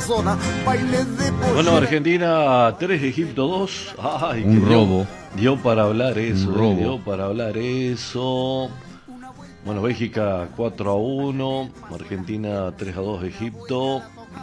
persona, baile de pollera. Bueno, Argentina 3, Egipto 2. Ay, Un que robo. dio para hablar eso. Un robo. Dio para hablar eso. Bueno, Bélgica 4-1, Argentina 3-2, Egipto.